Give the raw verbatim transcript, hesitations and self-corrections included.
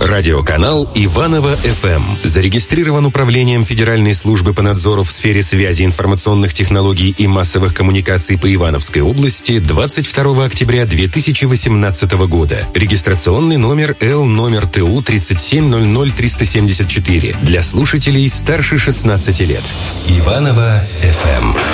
Радиоканал Иваново-эф эм зарегистрирован Управлением Федеральной службы по надзору в сфере связи, информационных технологий и массовых коммуникаций по Ивановской области двадцать второго октября две тысячи восемнадцатого года. Регистрационный номер Л номер Т У тридцать семь ноль ноль триста семьдесят четыре для слушателей старше шестнадцати лет. Иваново-эф эм.